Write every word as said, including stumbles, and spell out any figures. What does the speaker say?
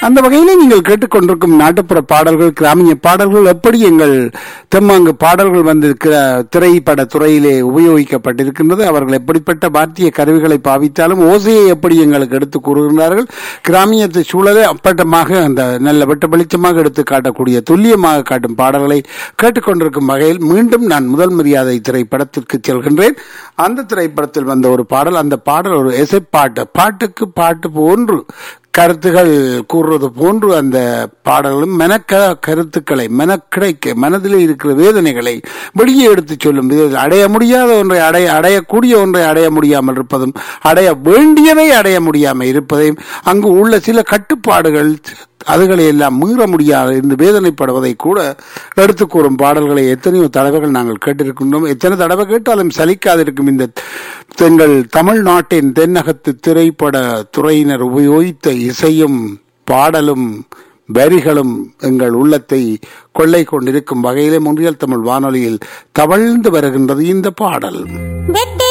அந்த வகையிலே நீங்கள் கேட்டுக்கொண்டிருக்கும் நாட்டுப்புற பாடல்கள், கிராமிய பாடல்கள் எப்படி எங்கள் தெம்மாங்கு பாடல்கள் வந்திருக்கிற திரைப்பட துறையிலே உபயோகிக்கப்பட்டிருக்கின்றது. அவர்கள் எப்படிப்பட்ட வாத்திய கருவிகளை பாவித்தாலும் ஓசையை எப்படி எங்களுக்கு எடுத்து கூறுகின்றார்கள். கிராமியத்தை சூழலை அப்பட்டமாக அந்த நல்ல வெட்ட வெளிச்சமாக எடுத்து காட்டக்கூடிய துல்லியமாக காட்டும் பாடல்களை கேட்டுக்கொண்டிருக்கும் வகையில் மீண்டும் நான் முதல் மரியாதை திரைப்படத்திற்கு செல்கின்றேன். அந்த திரைப்படத்தில் வந்த ஒரு பாடல், அந்த பாடல் ஒரு இசைப்பாட்டு, பாட்டுக்கு பாட்டு போன்று கருத்துகள் கூறுவது போன்று அந்த பாடல்களும் மெனக்க கருத்துக்களை மெனக்கிடைக்க மனதிலே இருக்கிற வேதனைகளை வெளியே எடுத்து சொல்லும். அடைய முடியாத ஒன்றை அடைய அடையக்கூடிய ஒன்றை அடைய முடியாமல் இருப்பதும், அடைய வேண்டியதை அடைய முடியாமல் இருப்பதையும், அங்கு உள்ள சில கட்டுப்பாடுகள் அதுகளை எல்லாம் மீற முடியாது என்று வேதனைப்படுவதை கூட எடுத்து கூறும் பாடல்களை எத்தனையோ தடவைகள் நாங்கள் கேட்டிருக்கின்றோம். எத்தனை தடவை கேட்டாலும் சலிக்காதிருக்கும் இந்த எங்கள் தமிழ்நாட்டின் தென்னகத்து திரைப்பட துறையினர் உபயோகித்த இசையும் பாடலும் வரிகளும் எங்கள் உள்ளத்தை கொள்ளை கொண்டிருக்கும் வகையிலே முன்றியல் தமிழ் வானொலியில் தவழ்ந்து வருகின்றது இந்த பாடல்.